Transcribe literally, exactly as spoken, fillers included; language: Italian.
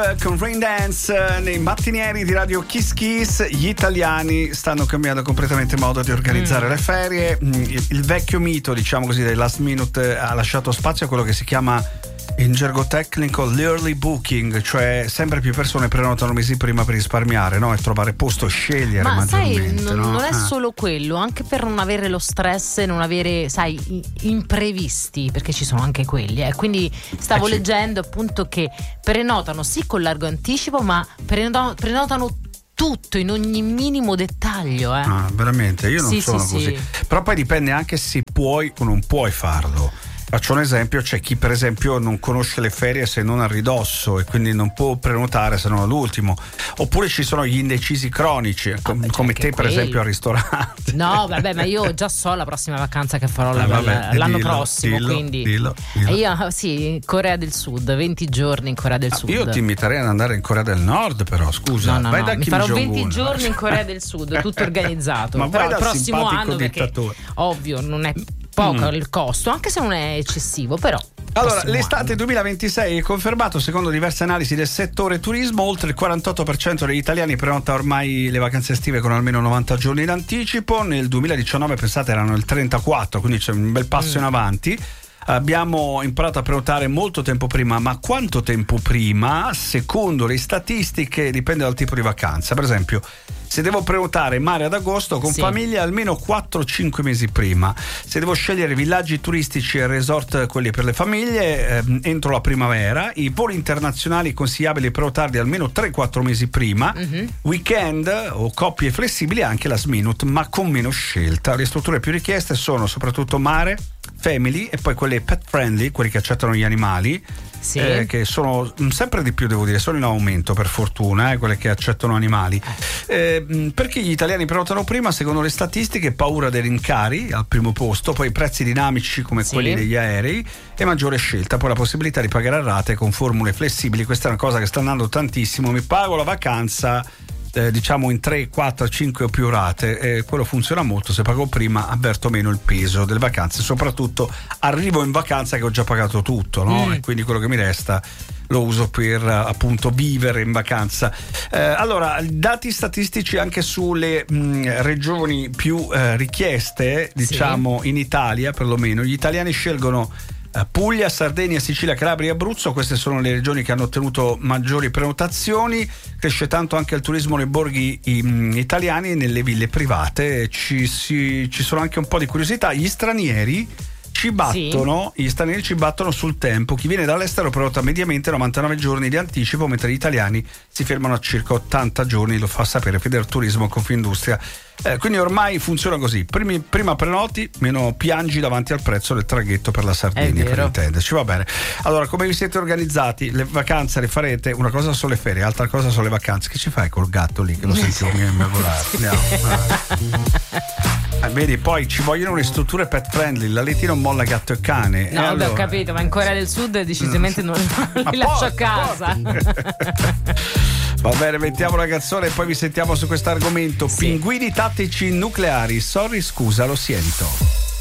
Wave con Rain Dance nei mattinieri di Radio Kiss Kiss. Gli italiani stanno cambiando completamente modo di organizzare mm. le ferie. Il, il vecchio mito, diciamo così, del last minute ha lasciato spazio a quello che si chiama in gergo tecnico l'early booking, cioè sempre più persone prenotano mesi prima per risparmiare, no? E trovare posto, scegliere ma maggiormente. sai, non, no? non è ah. solo quello, anche per non avere lo stress e non avere, sai, imprevisti, perché ci sono anche quelli, eh. Quindi stavo eh leggendo appunto che prenotano sì con largo anticipo, ma prenotano, prenotano tutto in ogni minimo dettaglio, eh. Ah, veramente, io non sì, sono sì, così. sì. Però poi dipende anche se puoi o non puoi farlo. Faccio un esempio, c'è chi per esempio non conosce le ferie se non a ridosso e quindi non può prenotare se non all'ultimo, oppure ci sono gli indecisi cronici com- come te per quelli. esempio al ristorante. No vabbè, ma io già so la prossima vacanza che farò eh, vabbè, l'anno dillo, prossimo, dillo, quindi dillo, dillo. E io sì, Corea del Sud, venti giorni in Corea del ah, Sud. Io ti inviterei ad andare in Corea del Nord, però scusa, no, no, vai no, da mi Kim farò Jong-un. venti giorni in Corea del Sud, tutto organizzato. Ma però vai il dal prossimo anno, dittatore. perché ovvio non è poco mm. il costo, anche se non è eccessivo, però. Allora, l'estate anno. duemilaventisei è confermato, secondo diverse analisi del settore turismo, oltre il quarantotto per cento degli italiani prenota ormai le vacanze estive con almeno novanta giorni in anticipo. Nel duemiladiciannove, pensate, erano il trentaquattro, quindi c'è un bel passo mm. in avanti. Abbiamo imparato a prenotare molto tempo prima, ma quanto tempo prima? Secondo le statistiche dipende dal tipo di vacanza. Per esempio, se devo prenotare mare ad agosto con sì. famiglia, almeno quattro cinque mesi prima. Se devo scegliere villaggi turistici e resort, quelli per le famiglie, eh, entro la primavera. I voli internazionali consigliabili prenotarli almeno tre quattro mesi prima. Mm-hmm. Weekend o coppie flessibili anche last minute, ma con meno scelta. Le strutture più richieste sono soprattutto mare, family e poi quelle pet friendly, quelli che accettano gli animali. Sì. Eh, che sono sempre di più, devo dire, sono in aumento per fortuna, eh, quelle che accettano animali. Eh, perché gli italiani prenotano prima? Secondo le statistiche, paura dei rincari al primo posto, poi prezzi dinamici come sì. quelli degli aerei e maggiore scelta, poi la possibilità di pagare a rate con formule flessibili. Questa è una cosa che sta andando tantissimo. Mi pago la vacanza Eh, diciamo in tre, quattro, cinque o più rate, eh, quello funziona molto. Se pago prima avverto meno il peso delle vacanze, soprattutto arrivo in vacanza che ho già pagato tutto, no? Mm. E quindi quello che mi resta lo uso per appunto vivere in vacanza. Eh, allora, dati statistici anche sulle mh, regioni più eh, richieste, diciamo sì. in Italia perlomeno, gli italiani scelgono Puglia, Sardegna, Sicilia, Calabria e Abruzzo. Queste sono le regioni che hanno ottenuto maggiori prenotazioni. Cresce tanto anche il turismo nei borghi in, italiani e nelle ville private. Ci, si, ci sono anche un po' di curiosità. Gli stranieri ci battono, sì. gli stranieri ci battono sul tempo. Chi viene dall'estero prenota mediamente novantanove giorni di anticipo, mentre gli italiani si fermano a circa ottanta giorni, lo fa sapere Federturismo Confindustria. Eh, quindi ormai funziona così: Primi, prima prenoti, meno piangi davanti al prezzo del traghetto per la Sardegna, per intenderci. Va bene. Allora, come vi siete organizzati? Le vacanze le farete? Una cosa sono le ferie, altra cosa sono le vacanze. Che ci fai col gatto lì che lo sentivo volare? Andiamo. Ah, vedi, poi ci vogliono le strutture pet friendly. La Leti non molla gatto e cane. No, e allora... ho capito, ma in Corea del Sud decisamente non li lascio a casa. Va bene, mettiamo una canzone e poi vi sentiamo su questo argomento. Sì. Pinguini tattici nucleari. Sorry, scusa, lo sento.